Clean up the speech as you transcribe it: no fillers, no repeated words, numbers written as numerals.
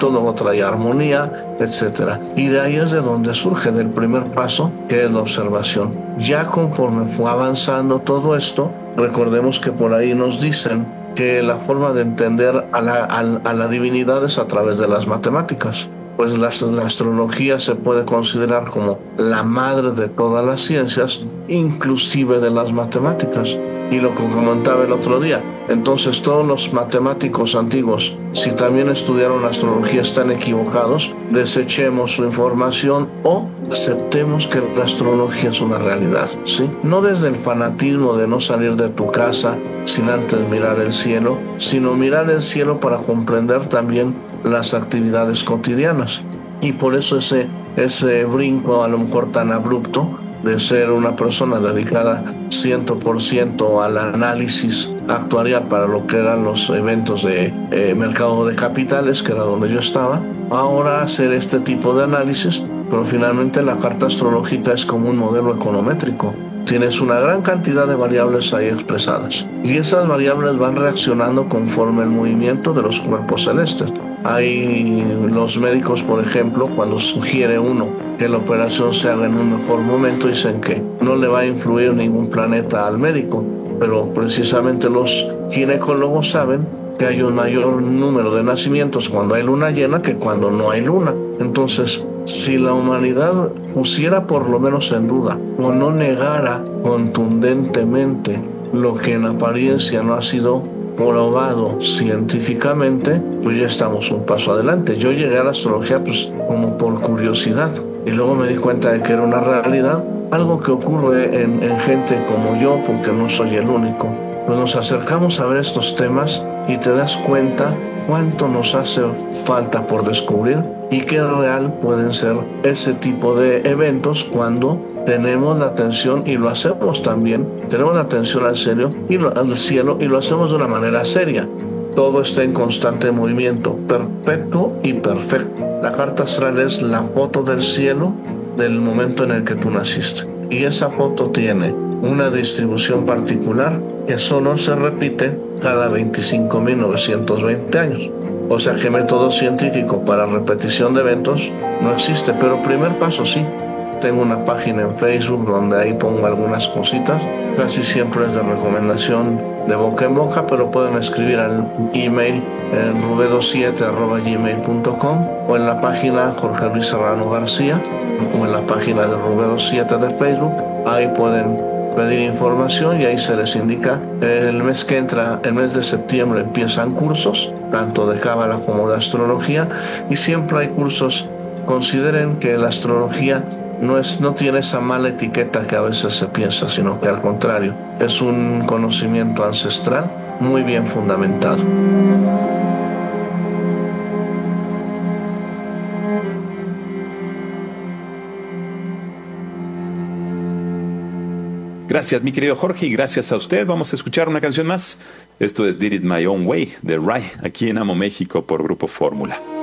perfecto, luego traía armonía, etcétera. Y de ahí es de donde surge del primer paso, que es la observación. Ya conforme fue avanzando todo esto, recordemos que por ahí nos dicen que la forma de entender a la divinidad es a través de las matemáticas. Pues la astrología se puede considerar como la madre de todas las ciencias, inclusive de las matemáticas. Y lo que comentaba el otro día, entonces todos los matemáticos antiguos, si también estudiaron astrología, están equivocados. Desechemos su información o aceptemos que la astrología es una realidad, ¿sí? No desde el fanatismo de no salir de tu casa sin antes mirar el cielo, sino mirar el cielo para comprender también las actividades cotidianas. Y por eso ese brinco a lo mejor tan abrupto de ser una persona dedicada 100% al análisis actuarial para lo que eran los eventos de mercado de capitales, que era donde yo estaba, ahora hacer este tipo de análisis, pero finalmente la carta astrológica es como un modelo econométrico. Tienes una gran cantidad de variables ahí expresadas y esas variables van reaccionando conforme el movimiento de los cuerpos celestes. Hay los médicos, por ejemplo, cuando sugiere uno que la operación se haga en un mejor momento, dicen que no le va a influir ningún planeta al médico, pero precisamente los ginecólogos saben que hay un mayor número de nacimientos cuando hay luna llena que cuando no hay luna. Entonces, si la humanidad pusiera por lo menos en duda o no negara contundentemente lo que en apariencia no ha sido probado científicamente, pues ya estamos un paso adelante. Yo llegué a la astrología pues como por curiosidad y luego me di cuenta de que era una realidad, algo que ocurre en gente como yo, porque no soy el único. Pues nos acercamos a ver estos temas y te das cuenta cuánto nos hace falta por descubrir y qué real pueden ser ese tipo de eventos cuando tenemos la atención, y lo hacemos también, tenemos la atención al cielo y lo hacemos de una manera seria. Todo está en constante movimiento, perpetuo y perfecto. La carta astral es la foto del cielo del momento en el que tú naciste. Y esa foto tiene una distribución particular que solo se repite cada 25.920 años. O sea que método científico para repetición de eventos no existe, pero primer paso sí. Tengo una página en Facebook donde ahí pongo algunas cositas. Casi siempre es de recomendación de boca en boca, pero pueden escribir al email rubedo7@gmail.com o en la página Jorge Luis Serrano García o en la página de Rubedo7 de Facebook. Ahí pueden pedir información y ahí se les indica. El mes que entra, el mes de septiembre, empiezan cursos, tanto de cábala como de astrología, y siempre hay cursos. Consideren que la astrología no tiene esa mala etiqueta que a veces se piensa, sino que al contrario, es un conocimiento ancestral muy bien fundamentado. Gracias, mi querido Jorge, y gracias a usted. Vamos a escuchar una canción más. Esto es Did It My Own Way de Rai, aquí en Amo México por Grupo Fórmula.